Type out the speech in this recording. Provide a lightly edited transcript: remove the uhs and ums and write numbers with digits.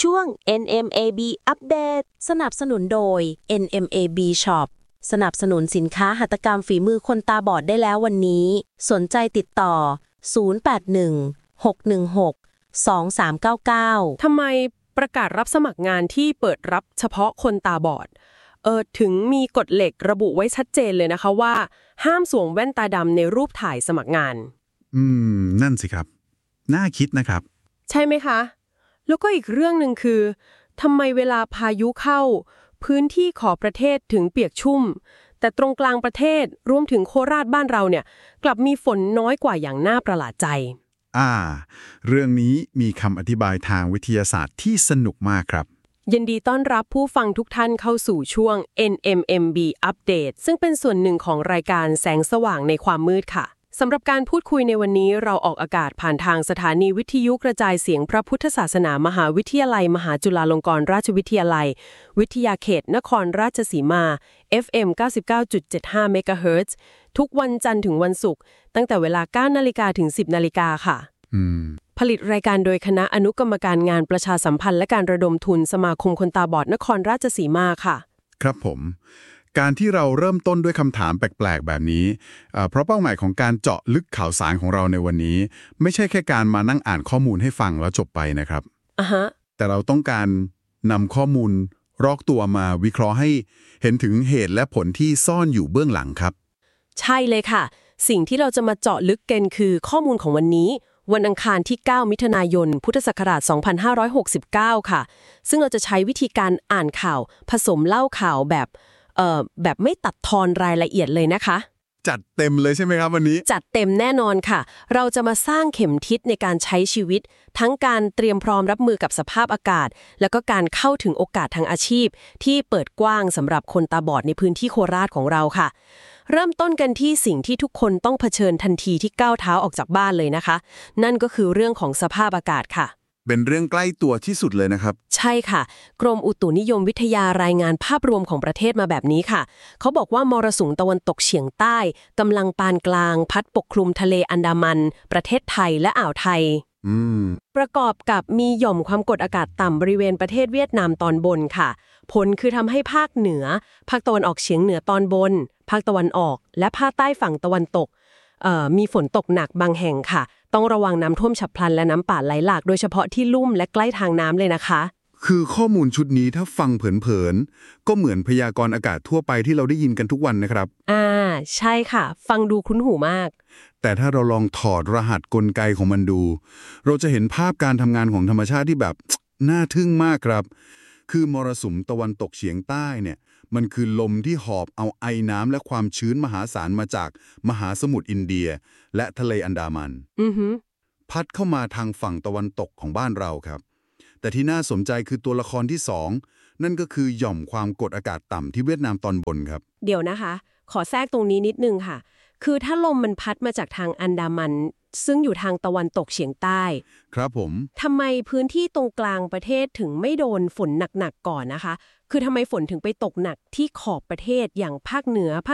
ช่วง NMAB อัปเดตสนับสนุนโดย NMAB Shop สนับสนุนสินค้าหัตถกรรมฝีมือคนตาบอดได้แล้ววันนี้สนใจติดต่อ 0816162399 ทำไมประกาศรับสมัครงานที่เปิดรับเฉพาะคนตาบอดถึงมีกฎเหล็กระบุไว้ชัดเจนเลยนะคะว่าห้ามสวมแว่นตาดำในรูปถ่ายสมัครงานนั่นสิครับน่าคิดนะครับใช่ไหมคะแล้วก็อีกเรื่องหนึ่งคือทำไมเวลาพายุเข้าพื้นที่ขอบประเทศถึงเปียกชุ่มแต่ตรงกลางประเทศรวมถึงโคราชบ้านเราเนี่ยกลับมีฝนน้อยกว่าอย่างน่าประหลาดใจเรื่องนี้มีคำอธิบายทางวิทยาศาสตร์ที่สนุกมากครับยินดีต้อนรับผู้ฟังทุกท่านเข้าสู่ช่วง NMMB Update ซึ่งเป็นส่วนหนึ่งของรายการแสงสว่างในความมืดค่ะสำหรับการพูดคุยในวันนี้เราออกอากาศผ่านทางสถานีวิทยุกระจายเสียงพระพุทธศาสนามหาวิทยาลัยมหาจุฬาลงกรณราชวิทยาลัยวิทยาเขตนครราชสีมา FM 99.75 เมกะเฮิรตซ์ทุกวันจันทร์ถึงวันศุกร์ตั้งแต่เวลา 9 นาฬิกาถึง 10 นาฬิกาค่ะผลิตรายการโดยคณะอนุกรรมการงานประชาสัมพันธ์และการระดมทุนสมาคมคนตาบอดนครราชสีมาค่ะครับผมการที่เราเริ่มต้นด้วยคำถามแปลกๆแบบนี้เพราะเป้าหมายของการเจาะลึกข่าวสารของเราในวันนี้ไม่ใช่แค่การมานั่งอ่านข้อมูลให้ฟังแล้วจบไปนะครับแต่เราต้องการนำข้อมูลรอกตัวมาวิเคราะห์ให้เห็นถึงเหตุและผลที่ซ่อนอยู่เบื้องหลังครับใช่เลยค่ะสิ่งที่เราจะมาเจาะลึกกันคือข้อมูลของวันนี้วันอังคารที่ 9 มิถุนายน พุทธศักราช 2569 ค่ะซึ่งเราจะใช้วิธีการอ่านข่าวผสมเล่าข่าวแบบไม่ตัดทอนรายละเอียดเลยนะคะจัดเต็มเลยใช่ไหมครับวันนี้จัดเต็มแน่นอนค่ะเราจะมาสร้างเข็มทิศในการใช้ชีวิตทั้งการเตรียมพร้อมรับมือกับสภาพอากาศแล้วก็การเข้าถึงโอกาสทางอาชีพที่เปิดกว้างสำหรับคนตาบอดในพื้นที่โคราชของเราค่ะเริ่มต้นกันที่สิ่งที่ทุกคนต้องเผชิญทันทีที่ก้าวเท้าออกจากบ้านเลยนะคะนั่นก็คือเรื่องของสภาพอากาศค่ะเป็นเรื่องใกล้ตัวที่สุดเลยนะครับใช่ค่ะกรมอุตุนิยมวิทยารายงานภาพรวมของประเทศมาแบบนี้ค่ะเขาบอกว่ามรสุมตะวันตกเฉียงใต้กำลังปานกลางพัดปกคลุมทะเลอันดามันประเทศไทยและอ่าวไทยประกอบกับมีหย่อมความกดอากาศต่ำบริเวณประเทศเวียดนามตอนบนค่ะผลคือทำให้ภาคเหนือภาคตะวันออกเฉียงเหนือตอนบนภาคตะวันออกและภาคใต้ฝั่งตะวันตกมีฝนตกหนักบางแห่งค่ะต้องระวังน้ำท่วมฉับพลันและน้ำป่าไหลหลากโดยเฉพาะที่ลุ่มและใกล้ทางน้ำเลยนะคะคือข้อมูลชุดนี้ถ้าฟังเผินๆก็เหมือนพยากรณ์อากาศทั่วไปที่เราได้ยินกันทุกวันนะครับใช่ค่ะฟังดูคุ้นหูมากแต่ถ้าเราลองถอดรหัสกลไกของมันดูเราจะเห็นภาพการทำงานของธรรมชาติที่แบบน่าทึ่งมากครับคือมรสุมตะวันตกเฉียงใต้เนี่ยมันคือลมที่หอบเอาไอน้ำและความชื้นมหาศาลมาจากมหาสมุทรอินเดียและทะเลอันดามันพัดเข้ามาทางฝั่งตะวันตกของบ้านเราครับแต่ที่น่าสนใจคือตัวละครที่สองนั่นก็คือหย่อมความกดอากาศต่ำที่เวียดนามตอนบนครับเดี๋ยวนะคะขอแทรกตรงนี้นิดนึงค่ะคือถ้าลมมันพัดมาจากทางอันดามันซึ่งอยู่ทางตะวันตกเฉียงใต้ครับผมทำไมพื้นที่ตรงกลางประเทศถึงไม่โดนฝนหนักๆก่อนนะคะคือทำไมฝนถึงไปตกหนักที่ขอบประเทศอย่างภาคเหนือภาค